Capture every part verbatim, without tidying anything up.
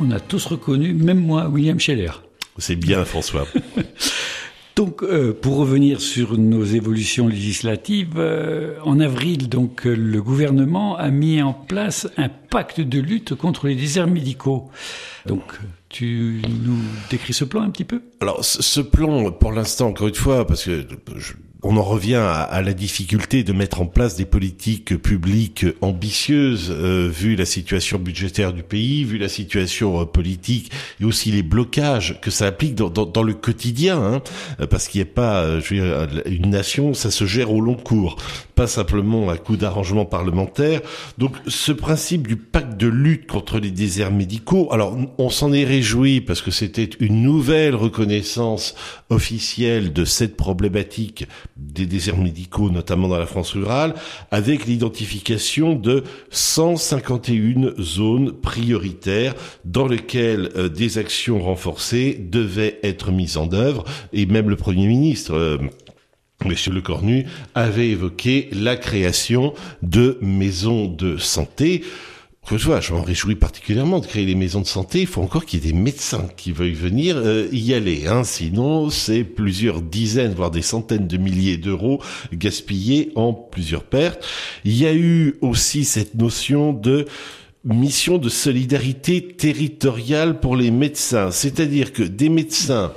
on a tous reconnu, même moi, William Scheller. C'est bien, François. Donc, euh, pour revenir sur nos évolutions législatives, euh, en avril, donc, euh, le gouvernement a mis en place un pacte de lutte contre les déserts médicaux. Donc, tu nous décris ce plan un petit peu ? Alors, ce plan, pour l'instant, encore une fois, parce que je, on en revient à, à la difficulté de mettre en place des politiques publiques ambitieuses, euh, vu la situation budgétaire du pays, vu la situation euh, politique et aussi les blocages que ça applique dans, dans, dans le quotidien, hein, parce qu'il n'y a pas, euh, je veux dire, une nation, ça se gère au long cours, pas simplement à coup d'arrangement parlementaire. Donc, ce principe du pacte de lutte contre les déserts médicaux, alors on s'en est réjoui parce que c'était une nouvelle reconnaissance officielle de cette problématique des déserts médicaux, notamment dans la France rurale, avec l'identification de cent cinquante et une zones prioritaires dans lesquelles euh, des actions renforcées devaient être mises en œuvre, et même le Premier ministre, euh, Monsieur Lecornu, avait évoqué la création de maisons de santé. Je vois, je m'en réjouis particulièrement de créer les maisons de santé. Il faut encore qu'il y ait des médecins qui veuillent venir euh, y aller. Hein. Sinon, c'est plusieurs dizaines, voire des centaines de milliers d'euros gaspillés en plusieurs pertes. Il y a eu aussi cette notion de mission de solidarité territoriale pour les médecins. C'est-à-dire que des médecins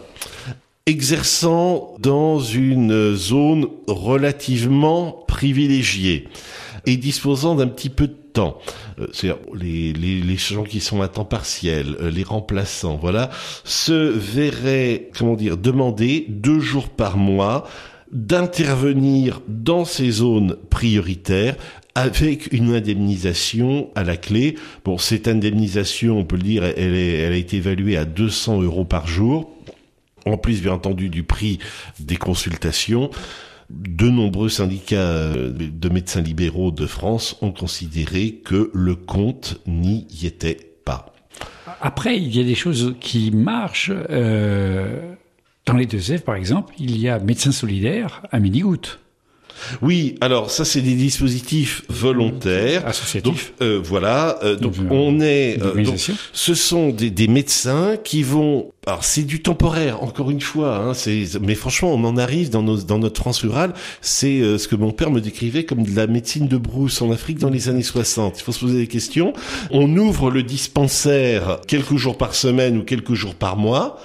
exerçant dans une zone relativement privilégiée et disposant d'un petit peu de temps, euh, c'est-à-dire les, les, les gens qui sont à temps partiel, euh, les remplaçants, voilà, se verraient, comment dire, demander deux jours par mois d'intervenir dans ces zones prioritaires avec une indemnisation à la clé. Bon, cette indemnisation, on peut le dire, elle, est, elle a été évaluée à deux cents euros par jour, en plus, bien entendu, du prix des consultations. De nombreux syndicats de médecins libéraux de France ont considéré que le compte n'y était pas. Après, il y a des choses qui marchent. Euh, dans les deux F, par exemple, il y a Médecins solidaires à Midi-Gouttes. Oui, alors ça c'est des dispositifs volontaires, associatifs. Donc euh, voilà, euh, donc euh, on est, euh, donc, ce sont des, des médecins qui vont, alors c'est du temporaire, encore une fois, hein, c'est, mais franchement on en arrive dans nos, dans notre France rurale, c'est euh, ce que mon père me décrivait comme de la médecine de brousse en Afrique dans les années soixante. Il faut se poser des questions. On ouvre le dispensaire quelques jours par semaine ou quelques jours par mois.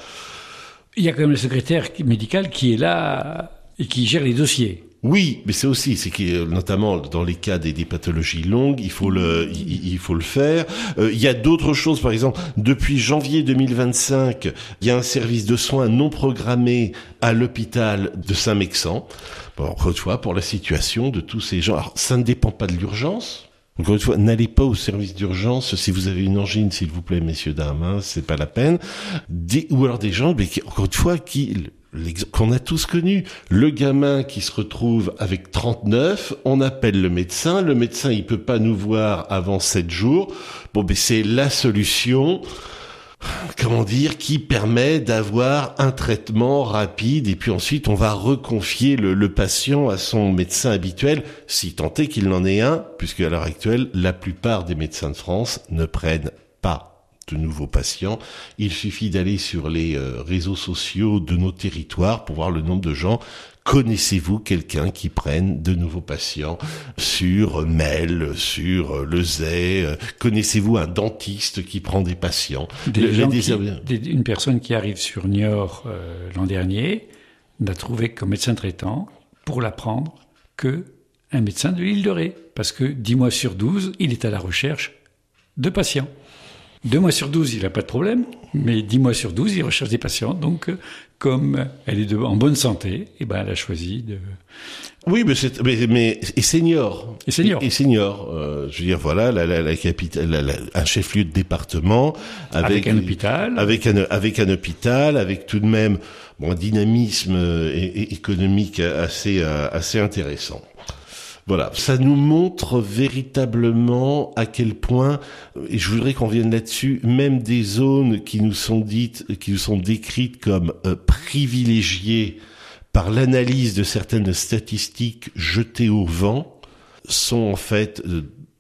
Il y a quand même le secrétaire médical qui est là et qui gère les dossiers. Oui, mais c'est aussi, c'est que notamment dans les cas des, des pathologies longues, il faut le, il, il faut le faire. Euh, il y a d'autres choses, par exemple, depuis janvier deux mille vingt-cinq, il y a un service de soins non programmé à l'hôpital de Saint-Mexan. Bon, encore une fois, pour la situation de tous ces gens. Alors, ça ne dépend pas de l'urgence. Encore une fois, n'allez pas au service d'urgence si vous avez une angine, s'il vous plaît, messieurs, dames, hein, c'est pas la peine. Des, ou alors des gens, mais qui, encore une fois, qui, qu'on a tous connu. Le gamin qui se retrouve avec trente-neuf, on appelle le médecin, le médecin il peut pas nous voir avant sept jours. Bon, ben c'est la solution, comment dire, qui permet d'avoir un traitement rapide et puis ensuite on va reconfier le, le patient à son médecin habituel, si tant est qu'il en ait un, puisque à l'heure actuelle, la plupart des médecins de France ne prennent pas de nouveaux patients. Il suffit d'aller sur les euh, réseaux sociaux de nos territoires pour voir le nombre de gens. Connaissez-vous quelqu'un qui prenne de nouveaux patients sur Mail, sur Le Zay? Connaissez-vous un dentiste qui prend des patients? Des le, gens qui, des, Une personne qui arrive sur Niort euh, l'an dernier n'a trouvé comme médecin traitant, pour la prendre, que un médecin de l'île de Ré. Parce que dix mois sur douze, il est à la recherche de patients. Deux mois sur douze, il n'a pas de problème, mais dix mois sur douze, il recherche des patients. Donc, comme elle est de, en bonne santé, eh ben, elle a choisi de... Oui, mais, c'est, mais, mais et senior. Et senior. Et, et senior. Euh, je veux dire, voilà, la, la, la capitale, la, la, un chef-lieu de département. Avec, avec un hôpital. Avec un, avec un hôpital, avec tout de même bon, un dynamisme é- é- économique assez, assez intéressant. Voilà, ça nous montre véritablement à quel point, et je voudrais qu'on vienne là-dessus, même des zones qui nous sont dites, qui nous sont décrites comme euh, privilégiées par l'analyse de certaines statistiques jetées au vent, sont en fait euh,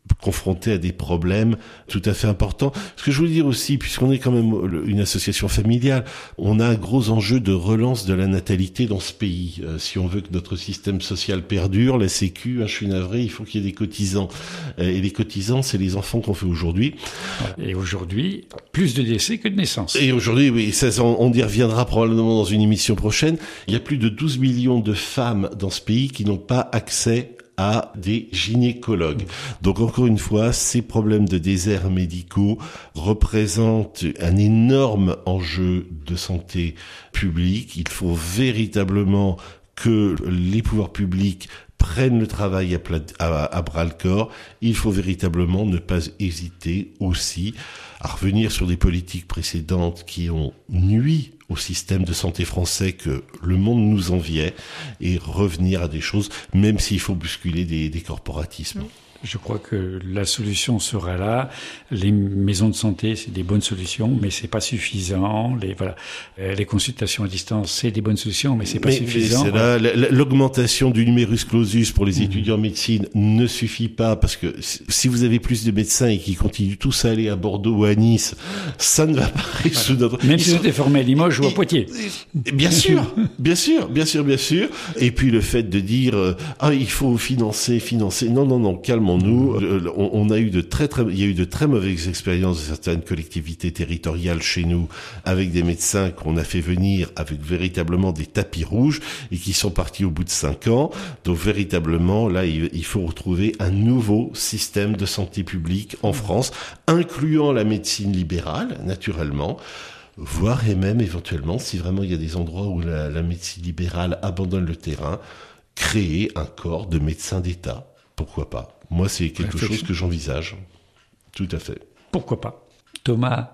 confrontés à des problèmes tout à fait importants. Ce que je veux dire aussi, puisqu'on est quand même une association familiale, on a un gros enjeu de relance de la natalité dans ce pays. Euh, si on veut que notre système social perdure, la Sécu, hein, je suis navré, il faut qu'il y ait des cotisants. Euh, et les cotisants, c'est les enfants qu'on fait aujourd'hui. Et aujourd'hui, plus de décès que de naissances. Et aujourd'hui, oui, ça, on, on y reviendra probablement dans une émission prochaine. Il y a plus de douze millions de femmes dans ce pays qui n'ont pas accès à des gynécologues. Donc encore une fois, ces problèmes de déserts médicaux représentent un énorme enjeu de santé publique. Il faut véritablement que les pouvoirs publics prennent le travail à, plat, à, à bras-le-corps. Il faut véritablement ne pas hésiter aussi à revenir sur des politiques précédentes qui ont nui au système de santé français que le monde nous enviait et revenir à des choses, même s'il faut bousculer des, des corporatismes. Je crois que la solution sera là. Les maisons de santé, c'est des bonnes solutions, mais c'est pas suffisant. Les, voilà, les consultations à distance, c'est des bonnes solutions, mais c'est pas mais, suffisant. Mais c'est là, l'augmentation du numerus clausus pour les mmh. étudiants en médecine ne suffit pas, parce que si vous avez plus de médecins et qu'ils continuent tous à aller à Bordeaux ou à Nice, ça ne va pas résoudre notre... Même si vous êtes formé à Limoges ou à Poitiers. Bien sûr, bien sûr, bien sûr, bien sûr. Et puis le fait de dire, euh, ah, il faut financer, financer. Non, non, non, calme. Nous, on a eu de très très, il y a eu de très mauvaises expériences de certaines collectivités territoriales chez nous avec des médecins qu'on a fait venir avec véritablement des tapis rouges et qui sont partis au bout de cinq ans. Donc véritablement, là, il faut retrouver un nouveau système de santé publique en France, incluant la médecine libérale, naturellement. Voire et même éventuellement, si vraiment il y a des endroits où la, la médecine libérale abandonne le terrain, créer un corps de médecins d'État. Pourquoi pas ? Moi, c'est quelque chose que j'envisage. Tout à fait. Pourquoi pas ? Thomas,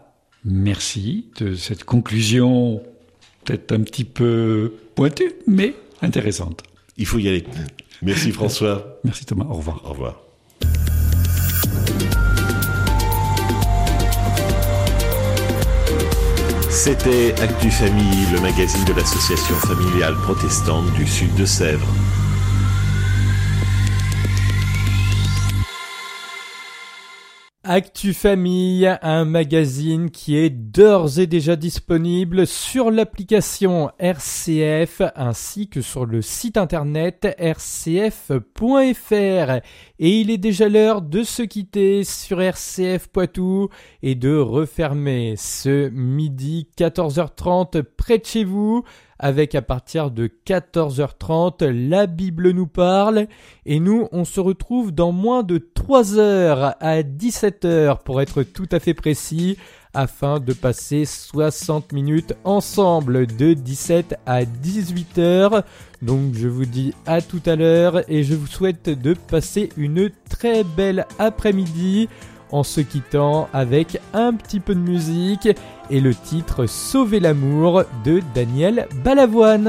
merci de cette conclusion peut-être un petit peu pointue, mais intéressante. Il faut y aller. Merci François. Merci Thomas. Au revoir. Au revoir. C'était Actu Famille, le magazine de l'association familiale protestante du Sud de Sèvres. Actu Famille, un magazine qui est d'ores et déjà disponible sur l'application R C F ainsi que sur le site internet r c f point f r. Et il est déjà l'heure de se quitter sur R C F Poitou et de refermer ce midi quatorze heures trente près de chez vous, avec à partir de quatorze heures trente, la Bible nous parle. Et nous, on se retrouve dans moins de trois heures à dix-sept heures pour être tout à fait précis, afin de passer soixante minutes ensemble de dix-sept à dix-huit heures. Donc je vous dis à tout à l'heure et je vous souhaite de passer une très belle après-midi en se quittant avec un petit peu de musique et le titre « Sauver l'amour » de Daniel Balavoine.